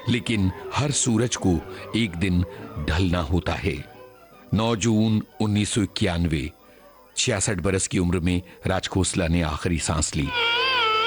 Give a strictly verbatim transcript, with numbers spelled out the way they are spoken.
लेकिन हर सूरज को एक दिन ढलना होता है। नौ जून उन्नीस सौ इक्यानवे, छियासठ बरस की उम्र में राज खोसला ने आखिरी सांस ली।